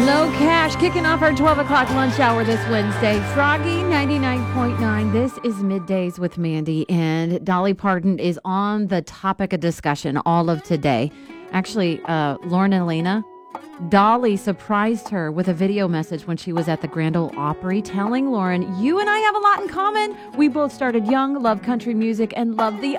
Low Cash kicking off our 12 o'clock lunch hour this Wednesday. Froggy 99.9. This is Middays with Mandy, and Dolly Parton is on the topic of discussion all of today. Actually, Lauren and Elena, Dolly surprised her with a video message when she was at the Grand Ole Opry, telling Lauren, "You and I have a lot in common. We both started young, love country music, and love the